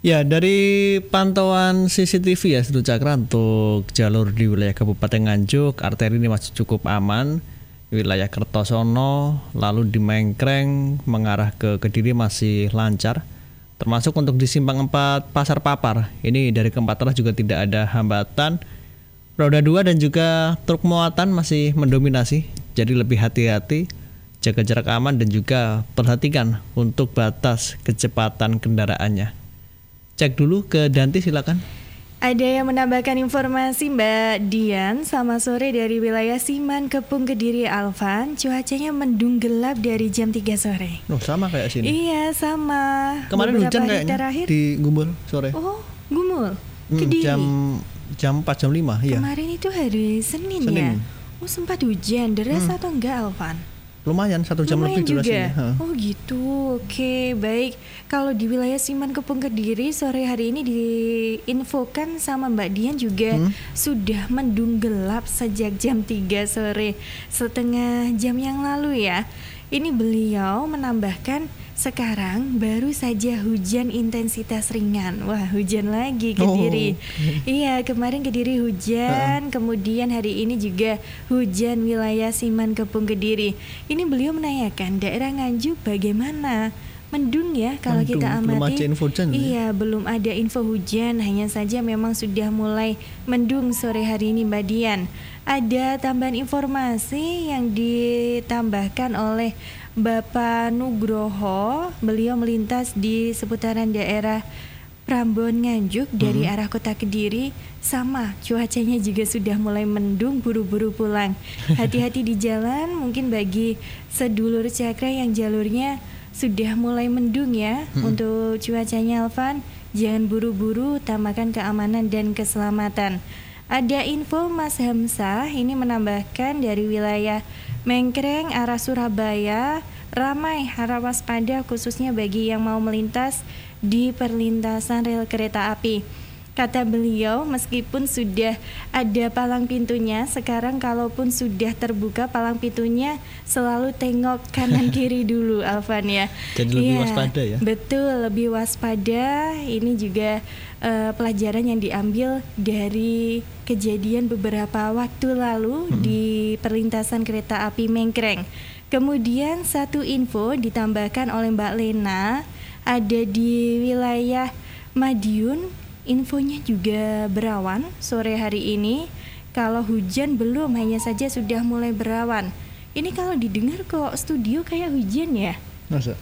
Ya, dari pantauan CCTV ya, Setu Cakra, untuk jalur di wilayah Kabupaten Nganjuk, arteri ini masih cukup aman. Wilayah Kertosono, lalu di Mengkreng, mengarah ke Kediri masih lancar. Termasuk untuk di Simpang 4 Pasar Papar. Ini dari keempat arah juga tidak ada hambatan. Roda 2 dan juga truk muatan masih mendominasi. Jadi lebih hati-hati, jaga jarak aman dan juga perhatikan untuk batas kecepatan kendaraannya. Cek dulu ke Danti, silakan. Ada yang menambahkan informasi Mbak Dian, selamat sore dari wilayah Siman Kepung Kediri Alvan. Cuacanya mendung gelap dari jam 3 sore. Oh, sama kayak sini. Iya, sama. Kemarin beberapa hujan hari kayaknya terakhir. di Gumbul sore. Oh, Gumul. Kediri. Jam 4 jam 5 ya. Kemarin itu hari Senin ya. Oh, sempat hujan, deras atau enggak Alvan? Lumayan 1 jam Lumayan lebih durasinya. juga. Oh gitu, oke, baik. Kalau di wilayah Siman Kepung Kediri sore hari ini diinfokan sama Mbak Dian juga sudah mendung gelap sejak jam 3 sore, setengah jam yang lalu ya. Ini beliau menambahkan sekarang baru saja hujan intensitas ringan. Wah, hujan lagi Kediri. Iya, kemarin Kediri hujan, kemudian hari ini juga hujan wilayah Siman Kepung Kediri. Ini beliau menanyakan daerah Nganjuk bagaimana? Mendung ya kalau kita amati. Belum ada info hujan. Iya, belum ada info hujan, hanya saja memang sudah mulai mendung sore hari ini Mbak Dian. Ada tambahan informasi yang ditambahkan oleh Bapak Nugroho. Beliau melintas di seputaran daerah Prambon Nganjuk dari arah kota Kediri. Sama, cuacanya juga sudah mulai mendung, buru-buru pulang. Hati-hati di jalan, mungkin bagi sedulur Cakra yang jalurnya sudah mulai mendung ya. Untuk cuacanya Alvan, jangan buru-buru, utamakan keamanan dan keselamatan. Ada info Mas Hamzah ini menambahkan dari wilayah Mengkreng arah Surabaya ramai, harap waspada khususnya bagi yang mau melintas di perlintasan rel kereta api. Kata beliau, meskipun sudah ada palang pintunya, sekarang kalaupun sudah terbuka palang pintunya, selalu tengok kanan kiri dulu, Alvan ya. Jadi lebih waspada ya. Betul, lebih waspada. Ini juga pelajaran yang diambil dari kejadian beberapa waktu lalu di perlintasan kereta api Mengkreng. Kemudian satu info ditambahkan oleh Mbak Lena, ada di wilayah Madiun. Infonya juga berawan sore hari ini. Kalau hujan belum, hanya saja sudah mulai berawan. Ini kalau didengar kok studio kayak hujan ya? Masa?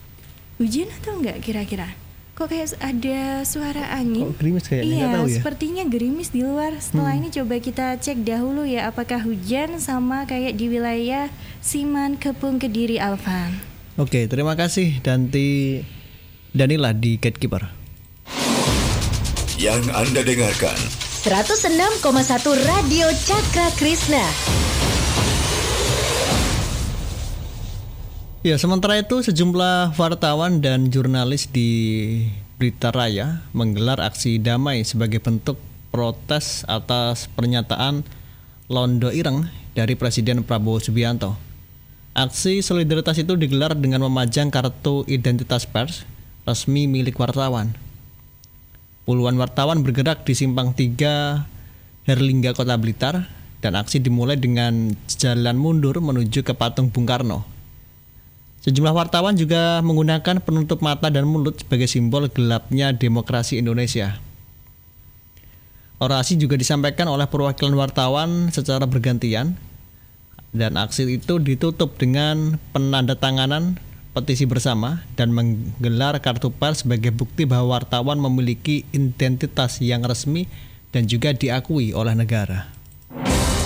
Hujan atau enggak kira-kira? Kok kayak ada suara angin? Kok gerimis kayaknya, iya, nggak tahu ya? sepertinya gerimis di luar. Setelah ini coba kita cek dahulu ya, apakah hujan sama kayak di wilayah Siman Kepung Kediri Alvan. Oke, terima kasih Danila di Gatekeeper. Yang Anda dengarkan 106,1 Radio Cakra Krishna. Ya, sementara itu sejumlah wartawan dan jurnalis di Blitar Raya menggelar aksi damai sebagai bentuk protes atas pernyataan Londo Ireng dari Presiden Prabowo Subianto. Aksi solidaritas itu digelar dengan memajang kartu identitas pers resmi milik wartawan. Puluhan wartawan bergerak di Simpang 3 Herlingga Kota Blitar dan aksi dimulai dengan jalan mundur menuju ke patung Bung Karno. Sejumlah wartawan juga menggunakan penutup mata dan mulut sebagai simbol gelapnya demokrasi Indonesia. Orasi juga disampaikan oleh perwakilan wartawan secara bergantian dan aksi itu ditutup dengan penandatanganan petisi bersama dan menggelar kartu pers sebagai bukti bahwa wartawan memiliki identitas yang resmi dan juga diakui oleh negara.